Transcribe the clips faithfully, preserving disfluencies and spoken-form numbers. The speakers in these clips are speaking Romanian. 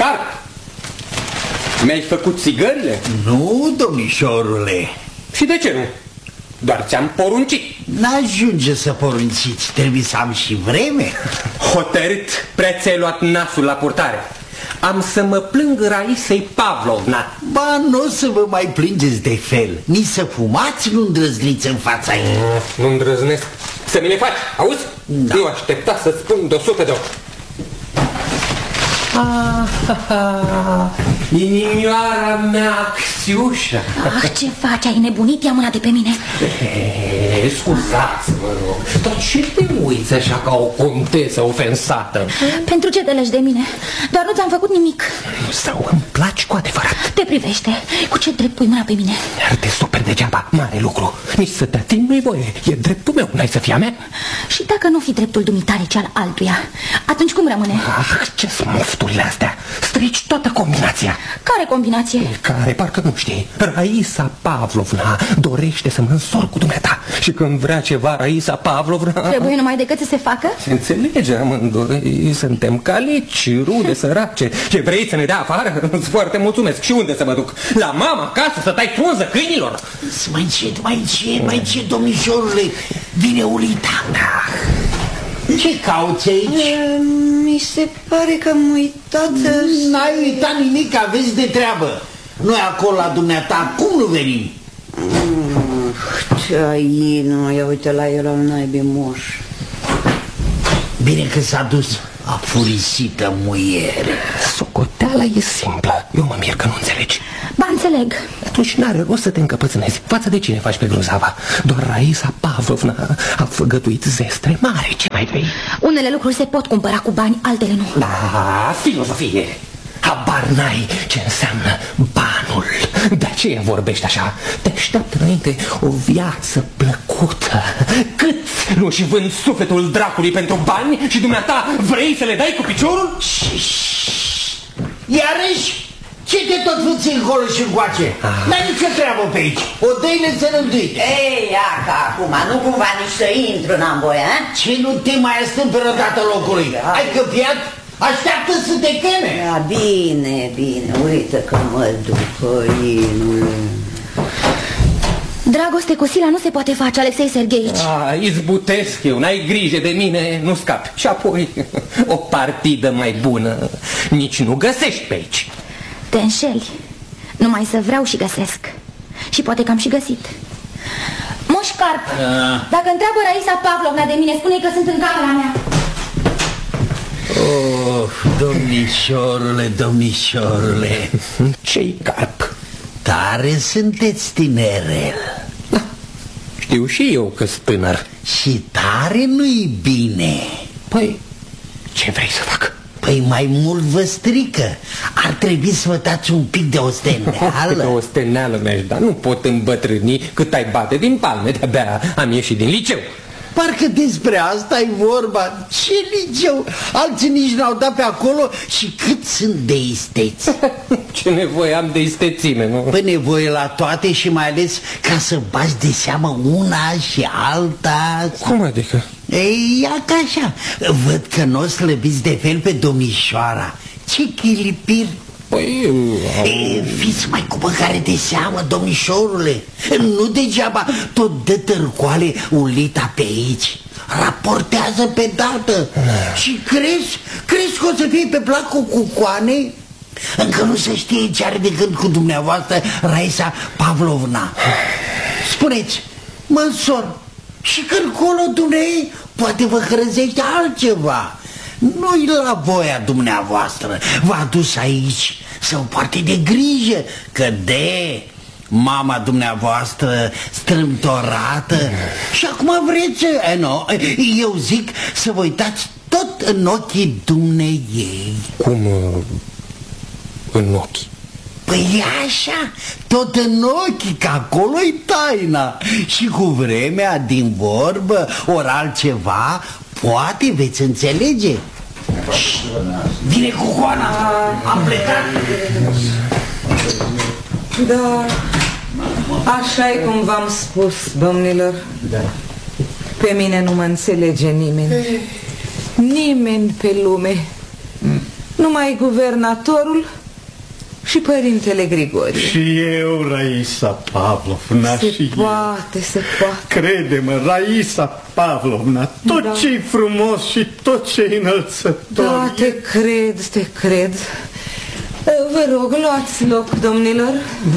Scarp, mi-ai făcut țigările? Nu, domnișorule. Și de ce nu? Doar ți-am poruncit. N-ajunge să porunciți, trebuie să am și vreme. Hotărât, prea ți-ai luat nasul la purtare. Am să mă plâng Raisei Pavlovna. Ba, nu o să vă mai plângeți de fel. Ni să fumați, nu îndrăzniți în fața ei. Nu îndrăznesc să mi le faci, auzi? Da. Eu aștepta să-ți spun de o sută de ori. Ah, ah, ah, inimioara mea, Csiușa. Ah, ce faci? Ai nebunit? Ia mâna de pe mine. E, scuzați-mă, rog, dar ce te uiți așa ca o contesă ofensată? Pentru ce te legi de mine? Doar nu ți-am făcut nimic. Sau îmi placi cu adevărat? Te privește. Cu ce drept pui mâna pe mine? Iar te super degeaba, mare lucru. Nici să te ating nu-i voie, e dreptul meu, n-ai să fii a mea? Și dacă nu fi dreptul dumitare, ci al altuia, atunci cum rămâne? Ah, ce smofturile astea! Strici toată combinația. Care combinație? Care, parcă nu știi. Raisa Pavlovna dorește să mă însor cu dumneata. Și când vrea ceva Raisa Pavlovna... Trebuie numai decât să se facă? Se înțelege amândoi. Suntem calici, rude, sărace. Ce vrei să ne dea afară? Îți foarte mulțumesc. Și unde să mă duc? La mama acasă să tai frunză câinilor? Mai încet, mai încet, mai încet, domnișorule. Vine Ulita. Ce cauți aici? E, mi se pare că am uitat. N-ai uitat nimic, aveți de treabă. Noi acolo la dumneata, cum nu venim? Mm, ce ai, nu, ia uite la el al naibii moș. Bine că s-a dus. Afurisită muiere. Socoteala e simplă. Eu mă mir că nu înțelegi. Ba, înțeleg. Atunci n-are rost să te încăpățânezi. Față de cine faci pe grozava? Doar Raisa Pavlovna a făgăduit zestre mare. Ce mai vrei? Unele lucruri se pot cumpăra cu bani, altele nu. Da, filozofie. Habar n-ai ce înseamnă banul. De aceea vorbești așa. Te așteaptă înainte o viață plăcută. Cât nu-și vând sufletul dracului pentru bani și dumneata vrei să le dai cu piciorul? Iarăși? Ce te tot făți încolo și încoace? Ah. N-ai nicio treabă pe aici. O dăile țărânduite. Ei, ia că acum, nu cumva nici să intru n-am voie, a? Ce nu te mai astâmpără dată locului? Da. Ai căpiat? Așteaptă să te cheme. Da, bine, bine, uite că mă duc, căinule. Dragoste cu sila nu se poate face, Alexei Sergheici. Ah, izbutesc eu, n-ai grijă de mine, nu scapi. Și apoi o partidă mai bună nici nu găsești pe aici. Te înșeli. Numai să vreau și găsesc. Și poate că am și găsit. Moș Carp, uh. dacă întreabă Raisa Pavlovna de mine, spune că sunt în camera mea. Oh, domnișorule, domnișorule. Ce-i Carp? Tare sunteți tinerel. Da, știu și eu că-s tânăr. Și tare nu-i bine. Păi, ce vrei să fac? Păi mai mult vă strică. Ar trebui să vă dați un pic de osteneală. De osteneală mi-aș da, nu pot îmbătrâni cât ai bate din palme. De-abia am ieșit din liceu. Parcă despre asta e vorba. Ce liceu? Alții nici n-au dat pe acolo. Și cât sunt de isteți. Ce nevoie am de istețime, nu? Păi nevoie la toate și mai ales ca să bați de seamă una și alta. Cum adică? Ei, ia ca așa. Văd că n-o slăbiți de fel pe domnișoara. Ce chilipir. Păi, am... E, fiți mai cu băgare de seamă, domnișorule. Nu degeaba tot dă târcoale Ulita pe aici. Raportează pe dată. Și crezi, crezi că o să fie pe plac cu cucoane? Încă nu se știe ce are de gând cu dumneavoastră Raisa Pavlovna. Spuneți, mă însor. Și când colo dumnei poate vă hrăzește altceva. Nu-i la voia dumneavoastră. V-a dus aici să o poarte de grijă, că de mama dumneavoastră strâmtorată. Și acum vreți, e, no, eu zic să vă uitați tot în ochii dumneiei. Cum în ochi? Păi așa, tot în ochi, că acolo-i taina. Și cu vremea din vorbă, ori altceva, poate veți înțelege. Vine cu coana, am plecat. Da, așa e cum v-am spus, domnilor. Da. Pe mine nu mă înțelege nimeni. Nimeni pe lume. Numai guvernatorul și părintele Grigori. Și eu, Raisa Pavlovna, Se și poate, eu. se poate. Crede-mă, Raisa Pavlovna, tot Da. ce-i frumos și tot ce-i înălțător. Da, te cred, te cred. Vă rog, luați loc, domnilor.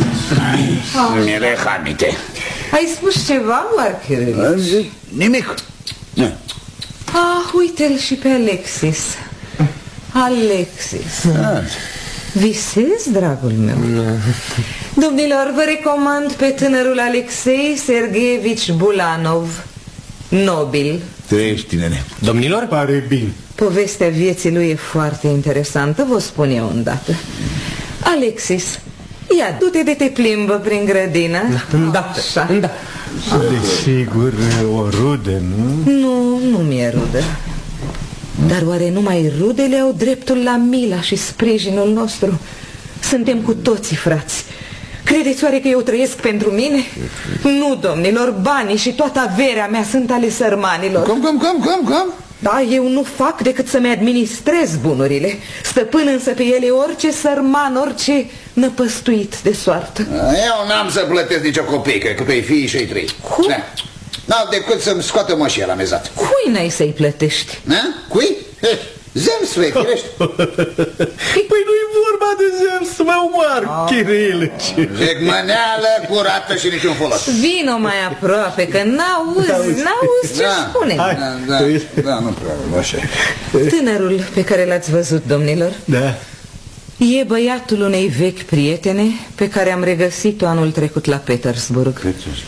Mirehamite. Ai spus ceva, Oarchirelici? Nimic. Ah, uite-l și pe Alexis. Alexis. Visezi, dragul meu? Domnilor, vă recomand pe tânărul Alexei Sergeevici Bulanov, nobil. Trăiești, tinere. Domnilor? Pare bine. Povestea vieții lui e foarte interesantă, vă spun eu îndată. Alexis, ia, du-te de te plimbă prin grădină. Da, Așa. da. Desigur, o rude, nu? Nu, nu mi-e rudă. Dar oare numai rudele au dreptul la mila și sprijinul nostru? Suntem cu toții frați. Credeți oare că eu trăiesc pentru mine? Nu, domnilor, banii și toată averea mea sunt ale sărmanilor. Cum, cum, cum, cum, cum? Da, eu nu fac decât să-mi administrez bunurile, stăpân însă pe ele orice sărman, orice năpăstuit de soartă. Eu n-am să plătesc nicio copeică, că pe fii și-i trei. Cum? N-au decât să-mi scoată moșia la mezat. Cui n-ai să-i plătești? Na? Cui? Zemst, vei, firești. Păi nu-i vorba de zemst, mă omoar, Chirilici. Jecmăneală curată și niciun folos. Vino mai aproape, că n-auzi, n-auzi ce Da. spune. Da, da, da, nu prea, așa. Tânărul pe care l-ați văzut, domnilor, Da. e băiatul unei vechi prietene pe care am regăsit-o anul trecut la Petersburg.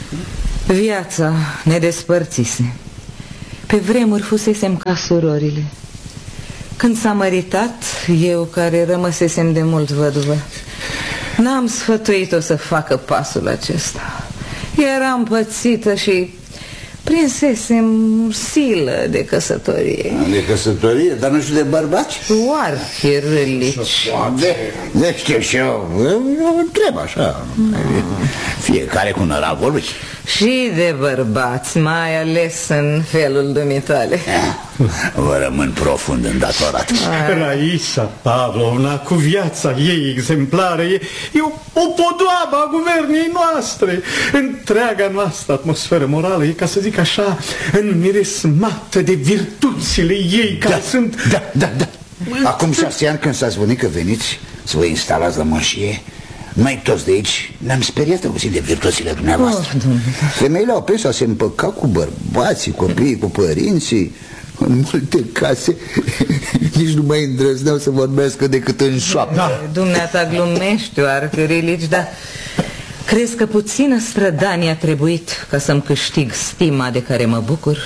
Viața ne despărțise. Pe vremuri fusesem ca surorile. Când s-a măritat, eu care rămăsesem de mult văduvă, n-am sfătuit-o să facă pasul acesta. Eram pățită și prinsesem silă de căsătorie. De căsătorie, dar nu știu de bărbați? Oarchirelici. De, de știu și eu, eu întreb așa. Fiecare cu năravul lui. Și de bărbați, mai ales în felul dumitale. Vă rămân profund îndatorat. Raisa Pavlovna, cu viața ei exemplară, e, e o, o podoabă a guvernii noastre. Întreaga noastră atmosferă morală e, ca să zic așa, înmiresmată de virtuțile ei, care Da, sunt... da, da, da. Acum șase ani când s-a zvonit că veniți să vă instalați la moșie, noi toți de aici ne-am speriat auzind de virtuțile dumneavoastră. Oh, Femeile au prins a se împăca cu bărbații, copiii, cu părinții. În multe case nici nu mai îndrăzneau să vorbească decât în șoaptă. Da. Dumneata glumești, Oarchirelici, dar crezi că puțină strădanie a trebuit ca să-mi câștig stima de care mă bucur?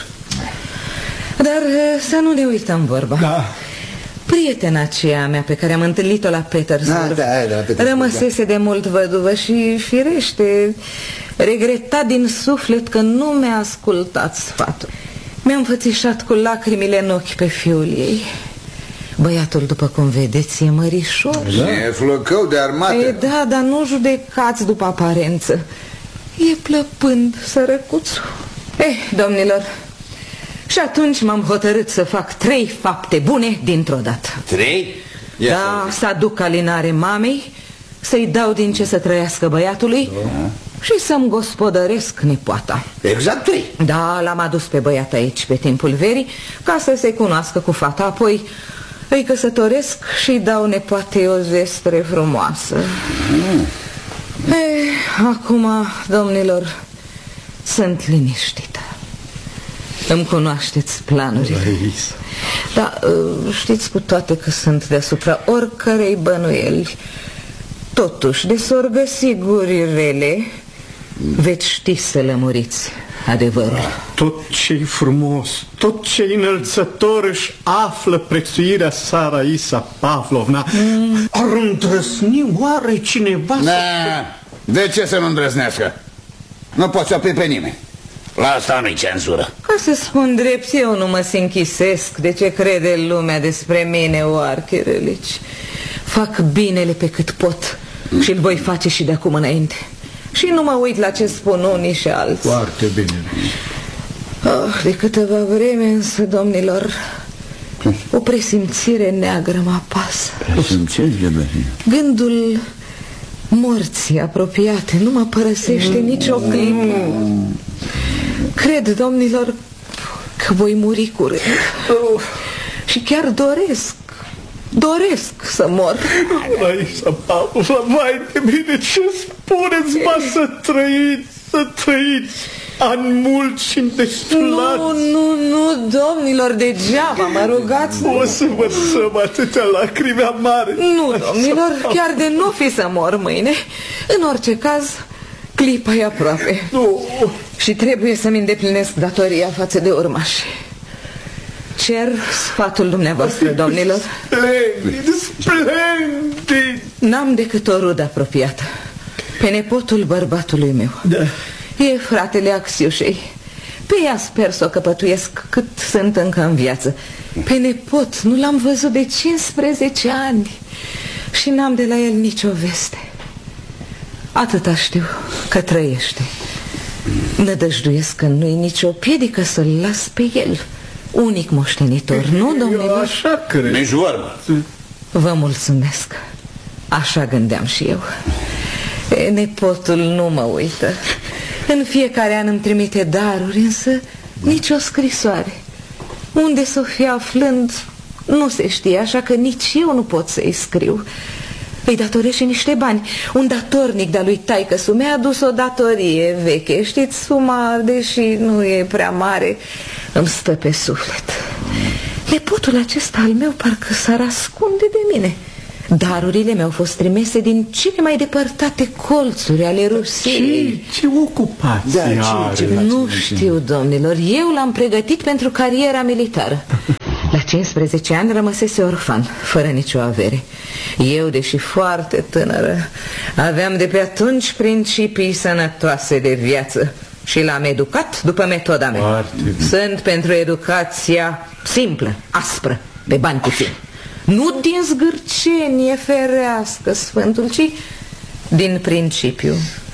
Dar să nu ne uităm vorba. Da. Prietena aceea mea pe care am întâlnit-o la Petersburg, Da, da, da, Petersburg, rămăsese de mult văduvă și, firește, regreta din suflet că nu mi-a ascultat sfatul. Mi-am înfățișat cu lacrimile în ochi pe fiul ei. Băiatul, după cum vedeți, e mărișor. Da. E flăcău de armată. E, da, dar nu judecați după aparență. E plăpând, sărăcuțul. Eh, domnilor, și atunci m-am hotărât să fac trei fapte bune dintr-o dată. Trei? Ia Da, să aduc alinare mamei, să-i dau din ce să trăiască băiatului, da, și să-mi gospodăresc nepoata. Exact trei. Da, l-am adus pe băiat aici pe timpul verii ca să se cunoască cu fata. Apoi îi căsătoresc și dau nepoatei o zestre frumoasă. mm. Eh, acum, domnilor, sunt liniștită. Îmi cunoașteți planurile. Raisa. Da, știți cu toate că sunt deasupra oricărei bănuieli. Totuși, de s-or găsi guri rele, veți ști să lămuriți adevărul. Tot ce-i frumos, tot ce-i înălțător își află prețuirea sa, Raisa Pavlovna. mm. Ar îndrăzni oare cineva Da. să... De ce să nu îndrăznească? Nu poți opri pe nimeni. La asta nu-i cenzură. Ca să spun drept, eu nu mă sinchisesc de ce crede lumea despre mine, Oarchirelici. Fac binele pe cât pot și îl voi face și de acum înainte. Și nu mă uit la ce spun unii și alții. Foarte bine. Oh, de câteva vreme însă, domnilor, O presimțire neagră mă apasă. Presimțire? Gândul morții apropiate nu mă părăsește nici o clipă. Cred, domnilor, că voi muri curând. Și chiar doresc, doresc să mor. Raisa Pavlovna, vai de mine, ce spuneți, mă, să trăiți, să trăiți ani mulți și îndestulați. Nu, nu, nu, domnilor, degeaba mă rugați. O să vărsăm atâtea lacrimi amare. Nu, domnilor, chiar de nu fi să mor mâine. În orice caz, clipa e aproape. Nu. Și trebuie să-mi îndeplinesc datoria față de urmași. Cer sfatul dumneavoastră, domnilor. Splendid, splendid. N-am decât o rudă apropiată, pe nepotul bărbatului meu. Da. E fratele Axiușei. Pe ea sper să o căpătuiesc cât sunt încă în viață. Pe nepot nu l-am văzut de cincisprezece ani și n-am de la el nicio veste. Atâta știu, că trăiește. Nădăjduiesc că nu-i nicio piedică să-l las pe el, unic moștenitor, nu, domnilor? Eu așa cred. Mejoară. Vă mulțumesc. Așa gândeam și eu. E, nepotul nu mă uită. În fiecare an îmi trimite daruri, însă nici o scrisoare. Unde să o fie aflând nu se știe, așa că nici eu nu pot să-i scriu. Îi datorește niște bani. Un datornic de-a lui taică-su mi-a adus o datorie veche. Știți, suma, deși nu e prea mare, îmi stă pe suflet. Nepotul acesta al meu parcă s-ar ascunde de mine. Darurile mi-au fost trimise din cele mai depărtate colțuri ale Rusiei. Ce, ce ocupație Da, are? ce- ce- Nu știu, domnilor, eu l-am pregătit pentru cariera militară. La cincisprezece ani rămăsese orfan, fără nicio avere. Eu, deși foarte tânără, aveam de pe atunci principii sănătoase de viață și l-am educat după metoda mea. Foarte bine. Sunt pentru educația simplă, aspră, pe bani puțini. Nu din zgârcenie ferească Sfântul, ci din principiu.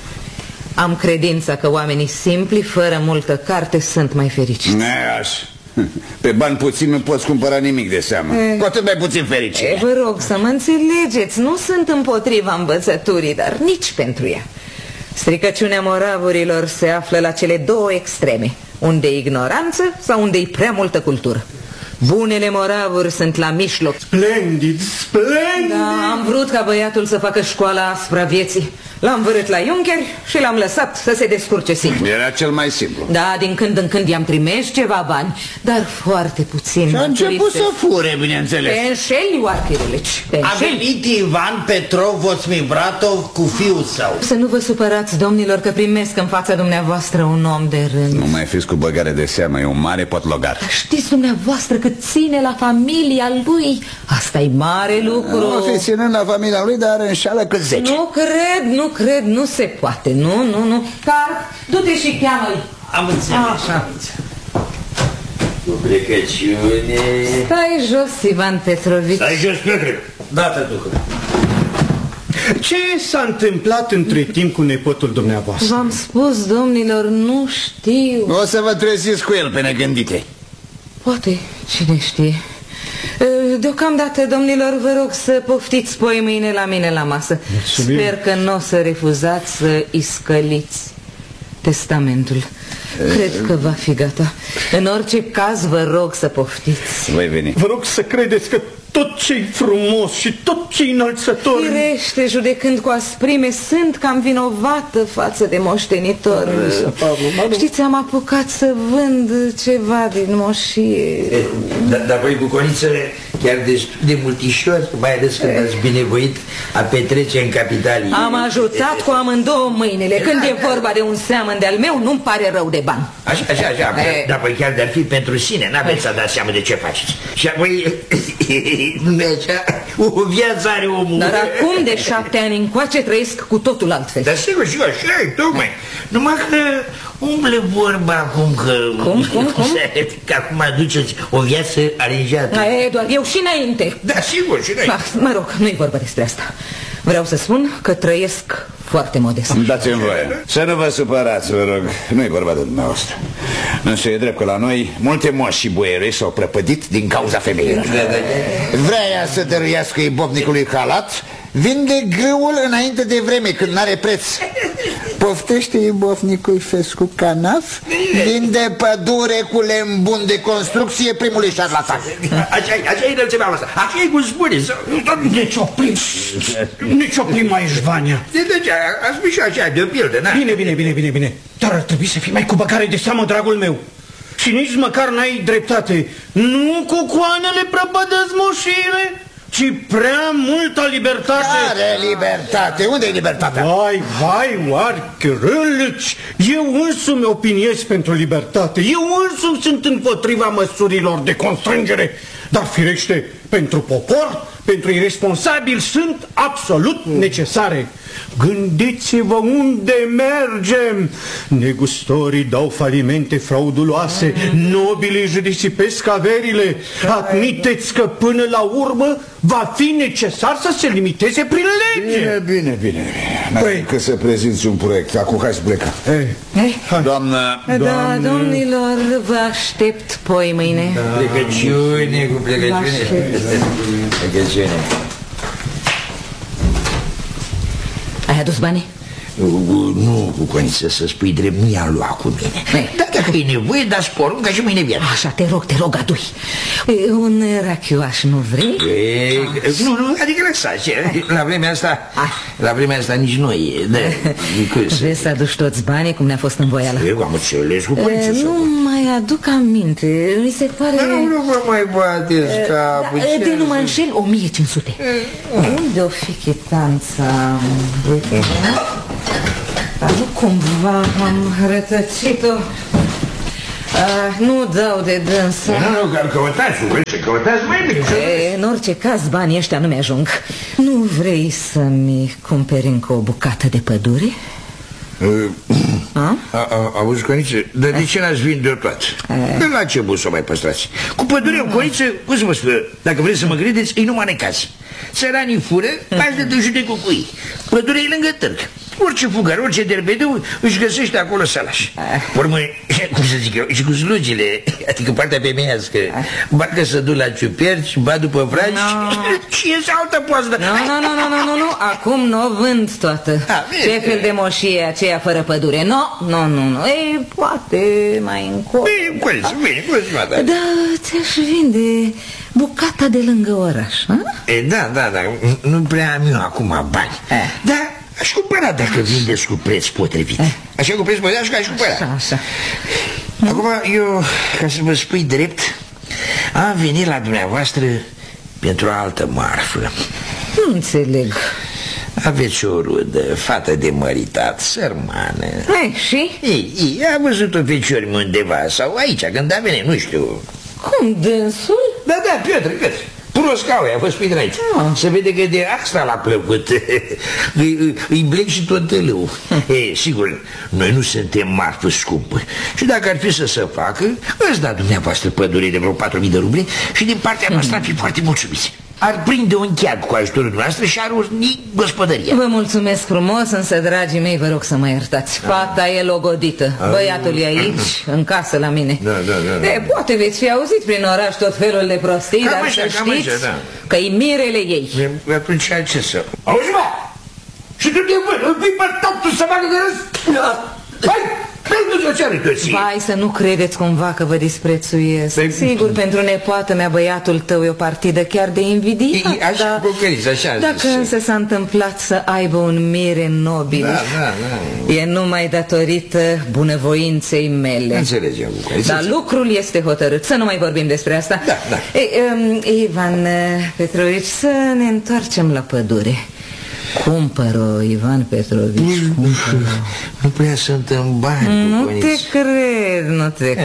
Am credința că oamenii simpli, fără multă carte, sunt mai fericiți. Neaș. Pe bani puțin nu poți cumpăra nimic de seamă. E. Cu atât mai puțin E, fericire. vă rog să mă înțelegeți, nu sunt împotriva învățăturii, dar nici pentru ea. Stricăciunea moravurilor se află la cele două extreme, unde e ignoranță sau unde e prea multă cultură. Bunele moravuri sunt la mijloc. Splendid, splendid. Da, am vrut ca băiatul să facă școala asupra vieții. L-am vărât la Junckeri și l-am lăsat să se descurce singur. Era cel mai simplu. Da, din când în când i-am trimis ceva bani, dar foarte puțin. Și a început să fure, bineînțeles. Pe înșeli, oarchiruleci, pe A înșeli. venit Ivan Petrov Vosmivratov cu fiul său. Să nu vă supărați, domnilor, că primesc în fața dumneavoastră un om de rând. Nu mai fiți cu băgare de seamă, e un mare potlogar. Știți dumneavoastră cât ține la familia lui? Asta e mare lucru. Nu fi ținând la familia lui, dar înșală cât zece. Nu cred, nu cred, nu se poate. Nu, nu, nu. Car, du-te și cheamă-l. Am înțeles. Așa. Cu plecăciune. Stai jos, Ivan Petrovici. Stai jos, Petre. Dată, ducă. Ce s-a întâmplat între timp cu nepotul dumneavoastră? V-am spus, domnilor, nu știu. O să vă treziți cu el pe negândite. Poate, cine știe. Deocamdată, domnilor, vă rog să poftiți poi mâine la mine la masă. Mulțumim. Sper că nu o să refuzați să iscăliți testamentul. Cred că va fi gata. În orice caz, vă rog să poftiți. Voi veni. Vă rog să credeți că tot ce-i frumos și tot ce-i înălțător... Firește, judecând cu asprime, sunt cam vinovată față de moștenitor. Știți, am apucat să vând ceva din moșie. Dar voi, buconițele, chiar destul de multișori, mai ales când ați binevoit a petrece în capitali. Am ajutat cu amândouă mâinile. Când e vorba de un seamăn de-al meu, nu-mi pare rău de bani. Așa, așa, așa, E. dar voi chiar de-ar fi pentru sine, n-aveți să dați seama de ce faceți. Și apoi, nu e așa, o viață are omul. Dar acum de șapte ani încoace trăiesc cu totul altfel. Dar sigur, sigur, așa e, tocmai. Numai că umble vorba acum că... Cum, cum, cum? Că acum aduceți o viață aranjată. E, doar eu și înainte. Da, sigur, și noi. Ah, mă rog, nu-i vorba despre asta. Vreau să spun că trăiesc foarte modest. Dați-mi voie. Să nu vă supărați, vă rog. Nu-i vorba de dumneavoastră. Însă e drept că la noi multe moși și boierei s-au prăpădit din cauza femeilor. Vrea ea să dăruiască ibobnicului halat, vinde grâul înainte de vreme, când n-are preț. Poftește ibobnicul fescu canaf, vinde pădure cu lemn bun de construcție primului șarlatan. Așa e înălțimea asta, așa e cum spune. Nici oprim, nici oprim aici, Vania. De ce, a spus și așa, de pildă, na? Bine, bine, bine, bine, bine. Dar ar trebui să fii mai cu băgare de seamă, dragul meu. Și nici măcar n-ai dreptate. Nu cu coanele prăpădăți moșiile, ci prea multă libertate. Care libertate? Unde e libertatea? Vai, vai, oarcărălăci, eu însumi opiniez pentru libertate. Eu însumi sunt împotriva măsurilor de constrângere. Dar firește, pentru popor, pentru irresponsabili sunt absolut necesare. Gândiți-vă unde mergem. Negustorii dau falimente frauduloase, nobilii își disipesc averile. Admiteți că până la urmă va fi necesar să se limiteze prin lege. Bine, bine, bine. Păi, că să prezinți un proiect. Acum hai să plecăm. Doamnă, Da, domnilor, vă aștept poi mâine. Plecăciune cu plecăciune. Plecăciune. Ai adus banii? Nu, cu Coniță, să spui drept, nu i-am luat cu mine. Dar dacă e nevoie, dați porunca și mâine vine. Așa, te rog, te rog, adui. Un rachioaș, nu vrei? Nu, nu, adică lăsați. La vremea asta, la vremea asta nici noi. Vrei să aduci toți banii, cum ne-a fost în voială? Eu am înțeles cu Coniță. Nu mai aduc aminte, mi se pare... Nu vă mai bateți capul. De nu mă înșel, o mie cinci sute. Unde o fi chitanța? Dar nu cumva am rătăcit-o. Nu dau de dânsă. Nu, că căutați-o, vrei să căutați mai bine. În orice caz, banii ăștia nu mi-ajung. Nu vrei să-mi cumperi încă o bucată de pădure? Auzi, Coniță, dar de ce n-ați vinde-o toată? De la ce bun să o mai păstrați? Cu pădurea, Coniță, cum să vă spun, dacă vreți să mă credeți, îi nu mă necați. Țăranii fură, pași de tâjute cu cui. Pădurea e lângă târg. Orice fugar, orice derbedeu își găsește acolo salaș. Urmă, cum să zic eu, și cu slugile, adică partea femeiască, ba că să duc la ciuperci, ba după fragi și iese altă poastă. Nu, nu, nu, nu, nu, nu, acum nu o vând toată. Ce fel de moșie e aceea fără pădure? Nu, nu, nu, nu, ei, poate mai încolo. Bine, Coniță, bine, Coniță, da, ți-aș vinde bucata de lângă oraș, a? Da, da, da, nu prea am eu acum bani. Da, aș cumpăra dacă vindeți cu preț potrivit. Așa cu preț potrivit, așa aș cumpăra. Așa, așa. Acum eu, ca să vă spui drept, am venit la dumneavoastră pentru o altă marfă. Nu înțeleg. Aveți o rudă, fată de măritat, sărmană. Ei, și? Ei, ei, a văzut-o pe ciormi undeva sau aici, când a venit, nu știu. Cum, dânsul? Da, da, Piotr, Piotr. Proscaue, a fost pe aici. Ah. Se vede că de asta l-a plăcut. Îi blec și tot tălău. E, sigur, noi nu suntem marfă scumpă. Și dacă ar fi să se facă, îți da dumneavoastră pădure de vreo patru mii de ruble și din partea noastră ar fi foarte mulțumiți. Ar prinde un cheag cu ajutorul noastră și ar urni gospodăria. Vă mulțumesc frumos, însă, dragii mei, vă rog să mă iertați. Fata e logodită. Băiatul e aici, în casă la mine. Da, da, da. De, poate veți fi auzit prin oraș tot felul de prostii, dar așa, să știți așa, da. că-i mirele ei. Atunci ce să... Auzi, mă! Și tu te văd, îl pui pe toptul să facă de râs? Hai! Vai, să nu credeți cumva că vă disprețuiesc. De... Sigur, pentru nepoată mea, băiatul tău e o partidă chiar de invidiat. Așa, bucăriți, așa. Dacă însă s-a întâmplat să aibă un mire nobil, da, da, da. E numai datorită bunăvoinței mele. Înțelegem, bucăriți. Dar lucrul este hotărât, să nu mai vorbim despre asta. Da, da. Ei, um, Ivan Petrovici, să ne întoarcem la pădure. Cumpăr-o, Ivan Petrovici, cumpăr-o. Nu prea sunt în bani. Nu te cred, nu te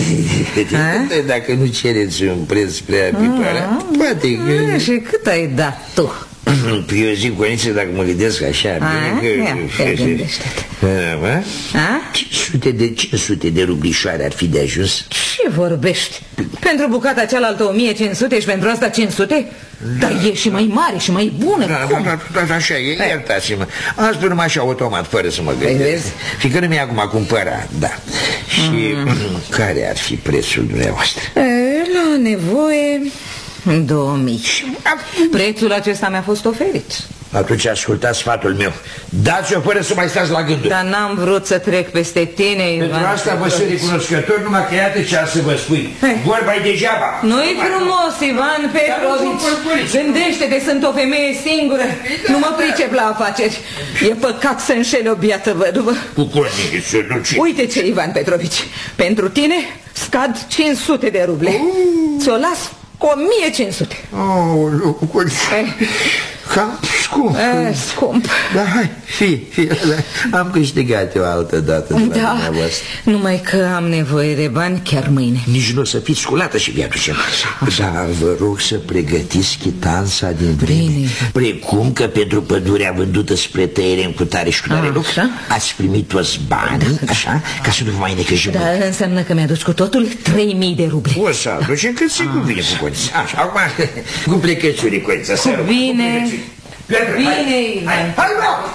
cred. Dacă nu cereți un preț prea piparat, poate că... Și cât ai dat tu? Eu zic, Coniță, dacă mă gândesc așa bine, că... mă? A? cinci sute de, cinci sute de rublișoare ar fi de ajuns? Ce vorbești? Pentru bucata cealaltă o mie cinci sute și pentru asta cinci sute? Dar e și mai mare și mai bună. Da, da, da, da, așa e, iertați-mă. Am spus numai așa automat, fără să mă gândesc. Fiindcă nu mi-a acum cumpărat, da. Și mm. care ar fi prețul dumneavoastră? E, la nevoie două mii. Prețul acesta mi-a fost oferit. Atunci ascultați sfatul meu. Dați-o fără să mai stați la gânduri. Dar n-am vrut să trec peste tine, Ivan. Pentru asta vă sunt recunoscător, numai că iată ce să vă spui. Vorba-i degeaba. Nu-i frumos, Ivan Petrovici. Gândește-te, sunt o femeie singură. Nu mă pricep la afaceri. E păcat să înșele o biată văduvă. Cu cornii să nu ci. Uite ce, Ivan Petrovici. Pentru tine scad cinci sute de ruble. Ți-o las cu o mie cinci sute. Oh, cu cam scump. E, scump. Da, hai, fi, fi, da. Am câștigat eu altă dată de la da, dumneavoastră. Numai că am nevoie de bani chiar mâine. Nici nu o să fiți sculată și vi aducem. Dar vă rog să pregătiți chitanța din vreme. Bine. Precum că pentru pădurea vândută spre tăiere în cutare și cutare loc ați primit toți banii, așa, ca să nu vă mai necăjim. Da, înseamnă că mi-aduci cu totul trei mii de ruble. O să aducem cât se cuvine cu Coința. Așa, acum, cu plecăciuni, Coința. Cu bine. Bine, Ivan. Hai, hai,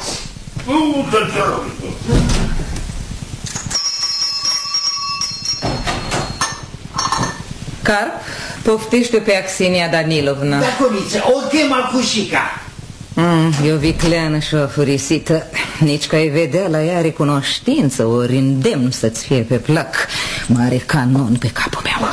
Carp, poftește pe Axinia Danilovna. Da, comiță, o chem acușica. Mm, e o vicleană și o furisită. Nici că ai vedea la ea recunoștință, ori îndemn să-ți fie pe plac. Mare canon pe capul meu.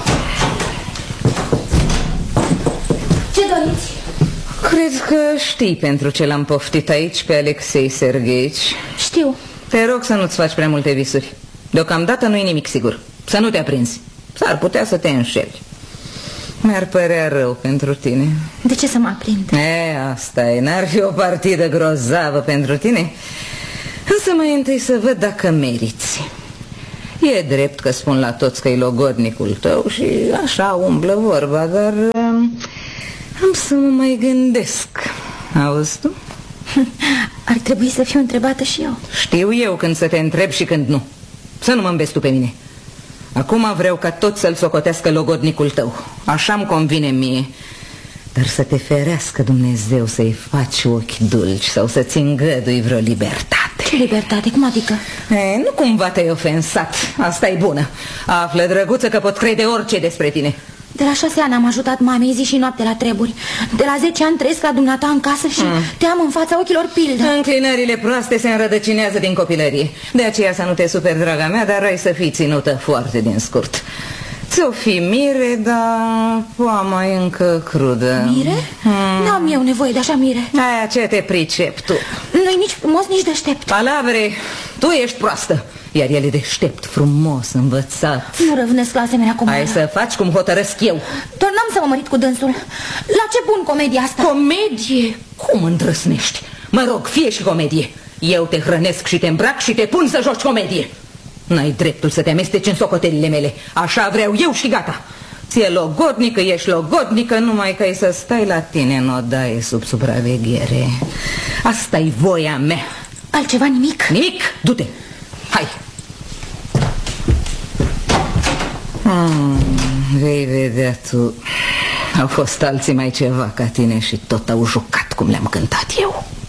Ce doriți? Cred că știi pentru ce l-am poftit aici pe Alexei Sergeici. Știu. Te rog să nu-ți faci prea multe visuri. Deocamdată nu-i nimic sigur. Să nu te aprinzi. S-ar putea să te înșeli. Mi-ar părea rău pentru tine. De ce să mă aprind? E, asta e, n-ar fi o partidă grozavă pentru tine. Însă mai întâi să văd dacă meriți. E drept că spun la toți că e logodnicul tău și așa umblă vorba, dar am să mă mai gândesc. Auzi tu? Ar trebui să fiu întrebată și eu. Știu eu când să te întreb și când nu. Să nu mă înveți tu pe mine. Acum vreau ca tot să-l socotească logodnicul tău. Așa-mi convine mie. Dar să te ferească Dumnezeu să-i faci ochi dulci sau să-ți îngădui vreo libertate. Ce libertate? Cum adică? E, nu cumva te-ai ofensat. Asta e bună. Află, drăguță, că pot crede orice despre tine. De la șase ani am ajutat mamei zi și noapte la treburi. De la zece ani trăiesc la dumneata în casă și mm. te am în fața ochilor pildă. Înclinările proaste se înrădăcinează din copilărie. De aceea să nu te superi, draga mea, dar ai să fii ținută foarte din scurt. Ți-o fi mire, dar poama e încă crudă. Mire? Mm. N-am eu nevoie de așa mire. Aia ce te pricep tu? Nu-i nici frumos, nici deștept. Palavre, tu ești proastă. Iar el e deștept, frumos, învățat. Nu răvnesc la asemenea comoară. Hai să faci cum hotărăsc eu. Doar n-am să mă mărit cu dânsul. La ce bun comedia asta? Comedie? Cum îndrăsnești? Mă rog, fie și comedie. Eu te hrănesc și te îmbrac și te pun să joci comedie. N-ai dreptul să te amesteci în socotelile mele. Așa vreau eu și gata. Ție logodnică, ești logodnică, numai că ai să stai la tine în odaie sub supraveghere. Asta-i voia mea. Altceva nimic? Nimic? Du-te. Hai. Hmm, vei vedea tu. Au fost alții mai ceva ca tine și tot au jucat cum le-am cântat eu.